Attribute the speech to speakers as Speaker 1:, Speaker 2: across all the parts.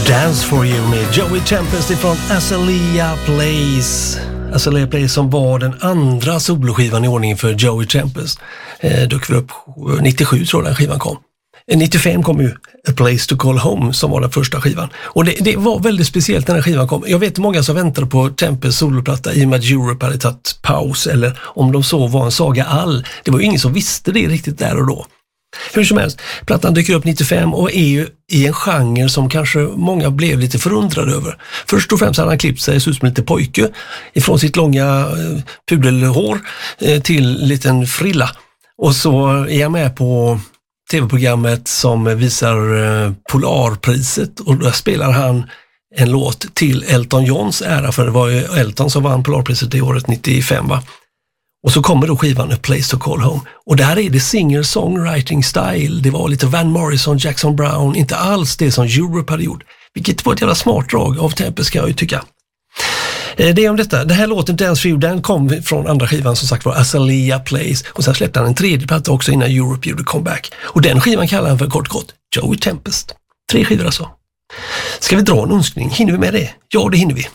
Speaker 1: Dance for you med Joey Tempest ifrån Azalea Place. Azalea Place som var den andra soloskivan i ordningen för Joey Tempest. Dök vi upp 97 tror jag den skivan kom. 95 kom ju A Place to Call Home som var den första skivan. Och det var väldigt speciellt när den skivan kom. Jag vet många som väntade på Tempest soloplatta i och med att Europe hade tagit paus eller om de så var en saga all. Det var ju ingen som visste det riktigt där och då. Hur som helst, plattan dyker upp 95 och är ju i en genre som kanske många blev lite förundrade över. Först och främst hade han klippt sig som en liten pojke ifrån sitt långa pudelhår till en liten frilla. Och så är jag med på tv-programmet som visar Polarpriset och där spelar han en låt till Elton Johns ära, för det var ju Elton som vann Polarpriset det året 95 va. Och så kommer då skivan A Place to Call Home. Och där är det singer-songwriting style. Det var lite Van Morrison, Jackson Brown. Inte alls det som Europe hade gjort. Vilket var ett jävla smart drag av Tempest kan jag ju tycka. Det är om detta. Den här låten Dance for you, den kom från andra skivan som sagt var Azalea Place. Och sen släppte han en tredje platta också innan Europe gjorde comeback. Och den skivan kallar han för kort Joey Tempest. 3 skivor alltså. Ska vi dra en önskning? Hinner vi med det? Ja, det hinner vi.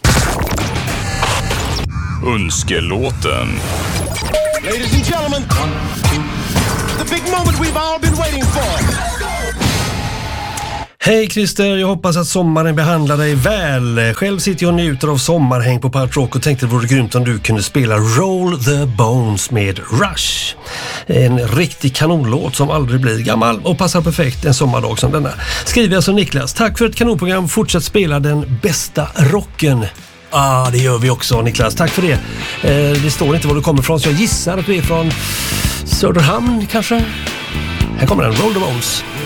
Speaker 2: Önskelåten.
Speaker 3: Ladies and gentlemen, the big moment we've all been waiting for.
Speaker 1: Hej Christer, jag hoppas att sommaren behandlar dig väl. Själv sitter jag och njuter av sommarhäng på Part Rock och tänkte det vore grymt om du kunde spela Roll the Bones med Rush. En riktig kanonlåt som aldrig blir gammal och passar perfekt en sommardag som denna. Skriver jag som Niklas. Tack för ett kanonprogram. Fortsätt spela den bästa rocken. Det gör vi också Niklas, tack för det. Det står inte var du kommer ifrån så jag gissar att du är från Söderhamn kanske. Här kommer den, Roll the Bones.